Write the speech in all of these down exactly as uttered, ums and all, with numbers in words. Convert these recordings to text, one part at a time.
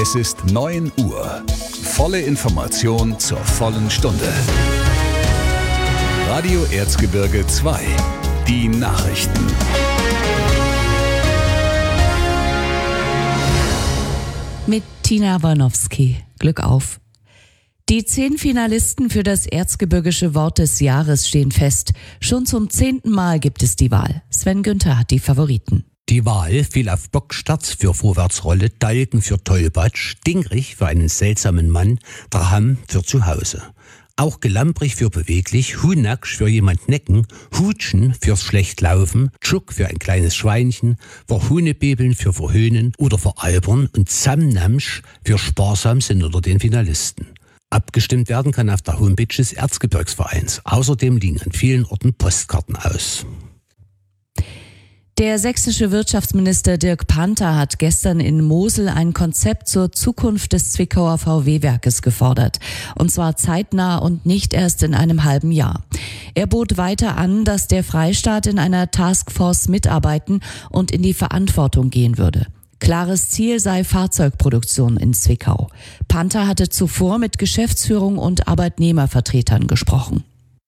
Es ist neun Uhr. Volle Information zur vollen Stunde. Radio Erzgebirge zwei. Die Nachrichten. Mit Tina Warnowski. Glück auf. Die zehn Finalisten für das Erzgebirgische Wort des Jahres stehen fest. Schon zum zehnten Mal gibt es die Wahl. Sven Günther hat die Favoriten. Die Wahl fiel auf Bockstadt für Vorwärtsrolle, Dalken für Tollbatsch, Dingrich für einen seltsamen Mann, Draham für Zuhause. Auch Gelambrich für beweglich, Hunaksch für jemand necken, Hutschen fürs Schlechtlaufen, Tschuk für ein kleines Schweinchen, Verhunebebeln für verhöhnen oder veralbern und Samnamsch für sparsam sind unter den Finalisten. Abgestimmt werden kann auf der Homepage des Erzgebirgsvereins. Außerdem liegen an vielen Orten Postkarten aus. Der sächsische Wirtschaftsminister Dirk Panther hat gestern in Mosel ein Konzept zur Zukunft des Zwickauer V W-Werkes gefordert. Und zwar zeitnah und nicht erst in einem halben Jahr. Er bot weiter an, dass der Freistaat in einer Taskforce mitarbeiten und in die Verantwortung gehen würde. Klares Ziel sei Fahrzeugproduktion in Zwickau. Panther hatte zuvor mit Geschäftsführung und Arbeitnehmervertretern gesprochen.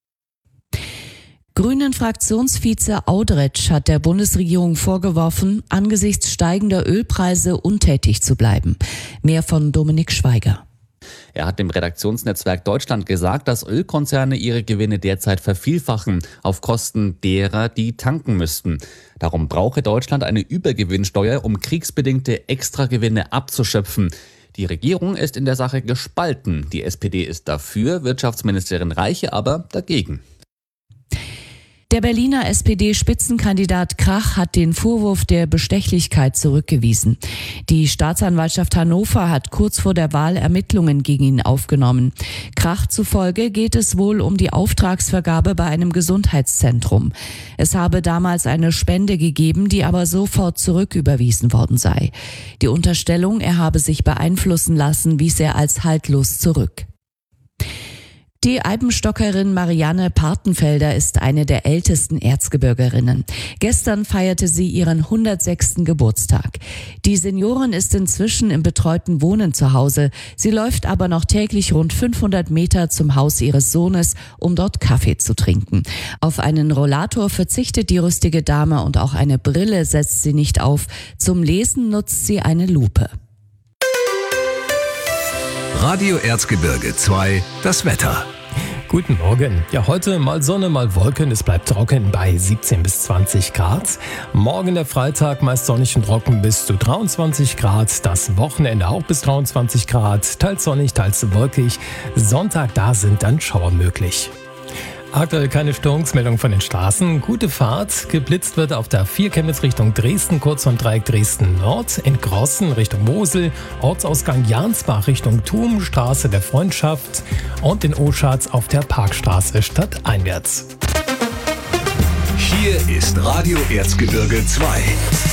Grünen-Fraktionsvize Audretsch hat der Bundesregierung vorgeworfen, angesichts steigender Ölpreise untätig zu bleiben. Mehr von Dominik Schweiger. Er hat dem Redaktionsnetzwerk Deutschland gesagt, dass Ölkonzerne ihre Gewinne derzeit vervielfachen, auf Kosten derer, die tanken müssten. Darum brauche Deutschland eine Übergewinnsteuer, um kriegsbedingte Extragewinne abzuschöpfen. Die Regierung ist in der Sache gespalten. Die S P D ist dafür, Wirtschaftsministerin Reiche aber dagegen. Der Berliner S P D-Spitzenkandidat Krach hat den Vorwurf der Bestechlichkeit zurückgewiesen. Die Staatsanwaltschaft Hannover hat kurz vor der Wahl Ermittlungen gegen ihn aufgenommen. Krach zufolge geht es wohl um die Auftragsvergabe bei einem Gesundheitszentrum. Es habe damals eine Spende gegeben, die aber sofort zurücküberwiesen worden sei. Die Unterstellung, er habe sich beeinflussen lassen, wies er als haltlos zurück. Die Eibenstockerin Marianne Partenfelder ist eine der ältesten Erzgebirgerinnen. Gestern feierte sie ihren hundertsechsten Geburtstag. Die Seniorin ist inzwischen im betreuten Wohnen zu Hause. Sie läuft aber noch täglich rund fünfhundert Meter zum Haus ihres Sohnes, um dort Kaffee zu trinken. Auf einen Rollator verzichtet die rüstige Dame und auch eine Brille setzt sie nicht auf. Zum Lesen nutzt sie eine Lupe. Radio Erzgebirge zwei, das Wetter. Guten Morgen. Ja, heute mal Sonne, mal Wolken. Es bleibt trocken bei siebzehn bis zwanzig Grad. Morgen der Freitag meist sonnig und trocken bis zu dreiundzwanzig Grad. Das Wochenende auch bis dreiundzwanzig Grad. Teils sonnig, teils wolkig. Sonntag, da sind dann Schauer möglich. Aktuell keine Störungsmeldung von den Straßen. Gute Fahrt. Geblitzt wird auf der vier Chemnitz Richtung Dresden, kurz vom Dreieck Dresden Nord. In Grossen Richtung Mosel. Ortsausgang Jansbach Richtung Thum, Straße der Freundschaft. Und in Oschatz auf der Parkstraße stadteinwärts. Hier ist Radio Erzgebirge zwei.